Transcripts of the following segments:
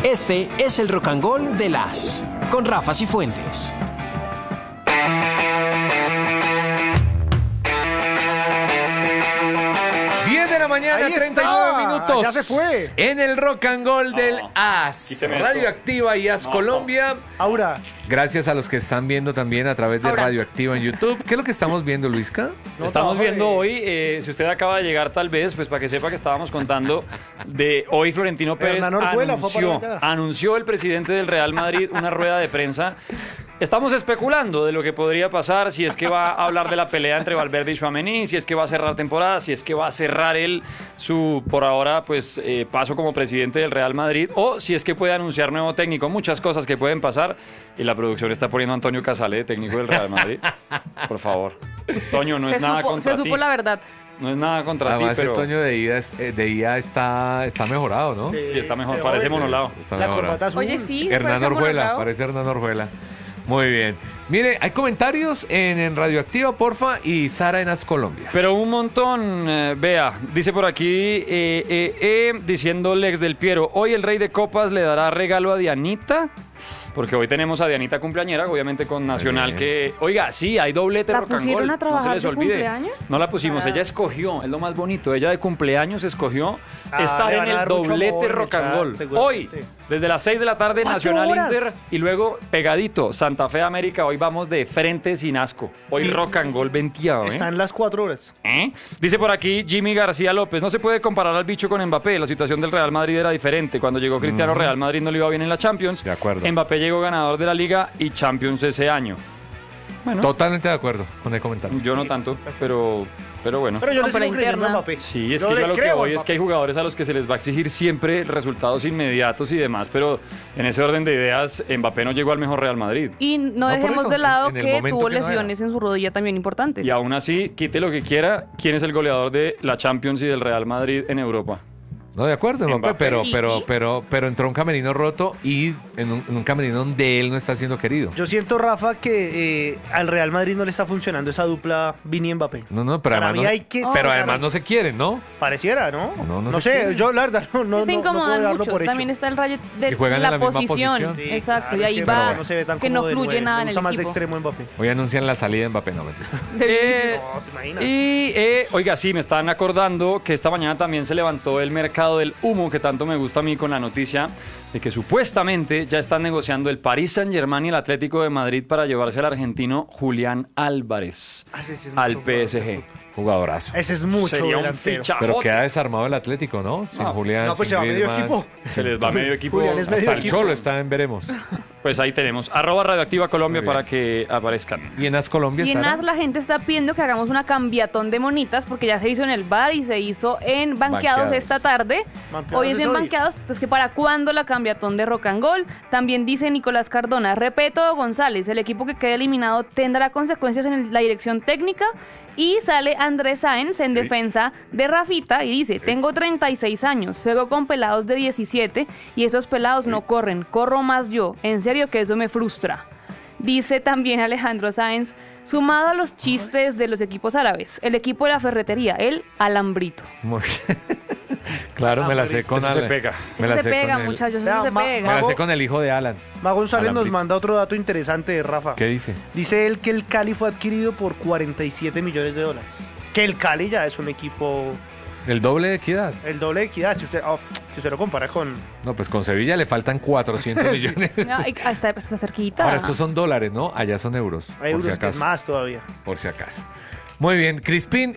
Este es el Rock and Roll de las con Rafa Cifuentes. Mañana, 39 minutos. Ya se fue. En el Rock and Roll del AS. Radioactiva y AS Colombia. Aura. Gracias a los que están viendo también a través de Radioactiva en YouTube. ¿Qué es lo que estamos viendo, Luisca? Estamos viendo hoy, si usted acaba de llegar tal vez, pues para que sepa que estábamos contando de hoy Florentino Pérez anunció el presidente del Real Madrid una rueda de prensa. Estamos especulando de lo que podría pasar, si es que va a hablar de la pelea entre Valverde y Tchouaméni, si es que va a cerrar temporada, si es que va a cerrar él su, por ahora, pues paso como presidente del Real Madrid, o si es que puede anunciar nuevo técnico. Muchas cosas que pueden pasar, y la producción está poniendo a Antonio Casale de técnico del Real Madrid. Por favor. Toño, no es nada contra ti. Se supo la verdad. No es nada contra ti, pero... el Toño de IA está mejorado, ¿no? Sí, está mejor, parece monolado. La corbata azul. Oye, sí. Hernán Orjuela, parece Hernán Orjuela. Muy bien. Mire, hay comentarios en Radioactiva, porfa, y Sara en AS Colombia. Pero un montón, vea, dice por aquí, diciendo Lex del Piero, hoy el Rey de Copas le dará regalo a Dianita, porque hoy tenemos a Dianita cumpleañera, obviamente con Nacional, que, oiga, sí, hay doblete Rock and Roll, no se les olvide. ¿Cumpleaños? No la pusimos, ella escogió, es lo más bonito, ella de cumpleaños escogió estar en el doblete Rock and Roll. Hoy, desde las 6 de la tarde, Nacional Inter, y luego pegadito, Santa Fe América, hoy vamos de frente sin asco. Hoy Rock and Roll venteado, Están las 4 horas. Dice por aquí Jimmy García López, no se puede comparar al bicho con Mbappé, la situación del Real Madrid era diferente. Cuando llegó Cristiano, Real Madrid no le iba bien en la Champions. De acuerdo. Mbappé llegó ganador de la Liga y Champions ese año. Bueno, totalmente de acuerdo con el comentario. yo no tanto, pero bueno. Pero yo le Compra sigo creyendo a interna. Mbappé. Sí, es Yo que yo le a lo que creo voy a es que hay Mbappé. jugadores a los que se les va a exigir siempre resultados inmediatos y demás, pero en ese orden de ideas, Mbappé no llegó al mejor Real Madrid. Y no por dejemos eso, de lado en el que momento tuvo que no lesiones en su rodilla también importantes. Y aún así, quite lo que quiera, ¿quién es el goleador de la Champions y del Real Madrid en Europa? No, de acuerdo, Mbappé, Mbappé. pero entró un camerino roto y en un camerino donde él no está siendo querido. Yo siento, Rafa, que al Real Madrid no le está funcionando esa dupla Vini y Mbappé. No, pero Para además, mí no, hay que- pero además no se quieren, ¿no? Pareciera, ¿no? No No se sé, quiere. yo la verdad no se puedo incomodan darlo mucho. por hecho. También está el rayo Y de juegan en la la misma posición. posición. Sí, Exacto, claro, y es ahí que va no se ve tan que no como de fluye nueve, nada me en el gusta más de equipo. extremo Mbappé. Hoy anuncian la salida de Mbappé, no mentira. No, se imagina. Y, oiga, sí, me están acordando que esta mañana también se levantó el mercado del humo, que tanto me gusta a mí, con la noticia de que supuestamente ya están negociando el Paris Saint-Germain y el Atlético de Madrid para llevarse al argentino Julián Álvarez Ese sí es al mucho PSG. Jugadorazo. Ese es mucho Sería un delantero. fichajote. Pero queda desarmado el Atlético, ¿no? Sin No, Julián, No, pues se sin va medio Griezmann. equipo. Se les va medio equipo. Julián es medio Hasta el equipo. Cholo está en veremos. Pues ahí tenemos. @Radioactiva Colombia Muy bien. para que aparezcan. Y en AS Colombia, Y en Sara? AS la gente está pidiendo que hagamos una cambiatón de monitas porque ya se hizo en el bar y se hizo en Banqueados Banqueados. esta tarde. Banqueados Hoy es es en hoy. Banqueados, entonces que para cuándo la cambiatón de Rock and Roll. También dice Nicolás Cardona, Repeto González, el equipo que quede eliminado tendrá consecuencias en la dirección técnica. Y sale Andrés Sáenz en defensa de Rafita y dice, tengo 36 años, juego con pelados de 17 y esos pelados no corren, corro más yo, en serio que eso me frustra. Dice también Alejandro Sáenz, sumado a los chistes de los equipos árabes, el equipo de la ferretería, el alambrito. Muy bien. Claro, me la sé con Eso se Alan. pega. Me Eso la se sé pega, con el- muchachos, Vea, eso se ma- Me pega. la sé con el hijo de Alan. Ma González nos Alambrito. manda otro dato interesante de Rafa. ¿Qué dice? Dice él que el Cali fue adquirido por 47 millones de dólares. Que el Cali ya es un equipo, El doble de equidad. el doble de equidad, si usted lo compara con... No, pues con Sevilla le faltan 400 millones. No, y hasta cerquita. Ahora, estos son dólares, ¿no? Allá son euros. Hay euros por si que es acaso. más todavía. Por si acaso. Muy bien, Crispín,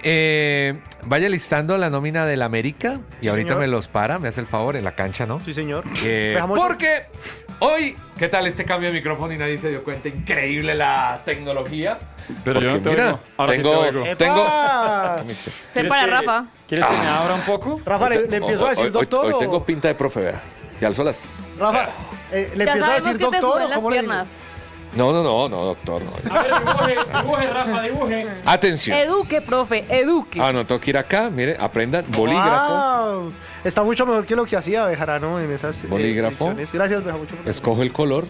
vaya listando la nómina del América y Sí, ahorita señor. me los para, me hace el favor, en la cancha, ¿no? Sí, señor. Dejamos- Porque hoy, ¿qué tal este cambio de micrófono y nadie se dio cuenta? Increíble la tecnología. Pero yo no te Porque, oigo. Ahora sí te oigo. ¡Epa! Sé ¿Quieres para que- Rafa. ¿Quieres que me abra un poco? Rafa, ¿le empiezo a decir doctor Hoy o...? tengo pinta de profe, vea. Y alzo las... Rafa, ¿le Ya empiezo a sabemos decir que te doctor suben o las cómo le digo? piernas. No, doctor, no. A ver, dibuje, Rafa, dibuje. Atención. Eduque, profe, eduque. Ah, no, tengo que ir acá, mire, aprendan. Bolígrafo. Wow. Está mucho mejor que lo que hacía Bejarano en esas Bolígrafo. ediciones. Gracias, Beja, mucho por Escojo el color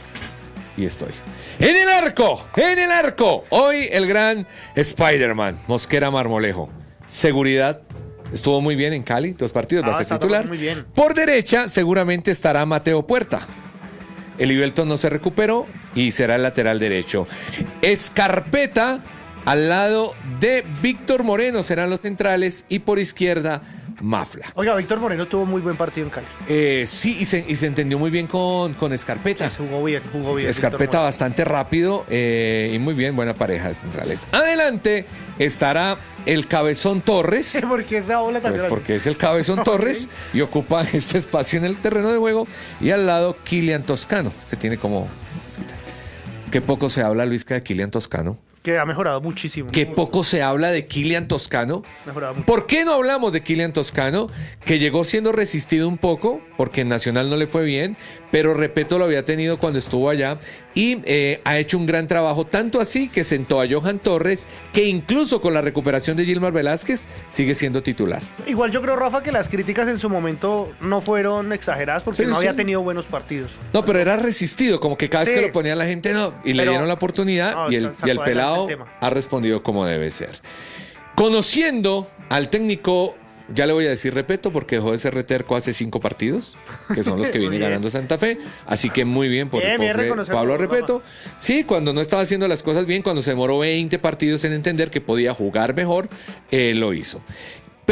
y estoy. En el arco. Hoy el gran Spider-Man, Mosquera Marmolejo. Seguridad, Estuvo muy bien en Cali, 2 partidos, va a ser está titular. muy bien. Por derecha seguramente estará Mateo Puerta. El Ibelton no se recuperó y será el lateral derecho. Escarpeta al lado de Víctor Moreno serán los centrales y por izquierda Mafla. Oiga, Víctor Moreno tuvo muy buen partido en Cali. Sí, y se entendió muy bien con Escarpeta. Sí, jugó bien. Escarpeta bastante rápido y muy bien, buena pareja de centrales. Adelante estará el Cabezón Torres. ¿Por qué esa bola tan Pues grande? porque es el Cabezón Torres y ocupa este espacio en el terreno de juego. Y al lado, Kylian Toscano. Este tiene como... Qué poco se habla, Luisca, de Kylian Toscano. Que ha mejorado muchísimo. Qué poco se habla de Kylian Toscano. Mejorado mucho. ¿Por qué no hablamos de Kylian Toscano? Que llegó siendo resistido un poco, porque en Nacional no le fue bien, pero Repeto lo había tenido cuando estuvo allá y ha hecho un gran trabajo, tanto así que sentó a Johan Torres, que incluso con la recuperación de Gilmar Velázquez sigue siendo titular. Igual yo creo, Rafa, que las críticas en su momento no fueron exageradas porque Sí, no sí. había tenido buenos partidos. No, pero era resistido, como que cada vez Sí. que lo ponía la gente no, y le Pero- dieron la oportunidad No, y el sacó adelante pelado el tema. ha respondido como debe ser. Conociendo al técnico, ya le voy a decir Repeto, porque dejó de ser reterco hace 5 partidos, que son los que Muy viene bien. ganando Santa Fe, así que muy bien por Bien reconocerlo, Pablo Rafa. Repeto. Sí, cuando no estaba haciendo las cosas bien, cuando se demoró 20 partidos en entender que podía jugar mejor, lo hizo.